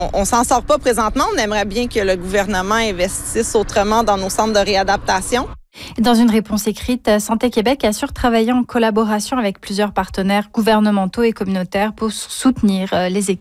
On s'en sort pas présentement. On aimerait bien que le gouvernement investisse autrement dans nos centres de réadaptation. Dans une réponse écrite, Santé Québec assure travailler en collaboration avec plusieurs partenaires gouvernementaux et communautaires pour soutenir les équipes.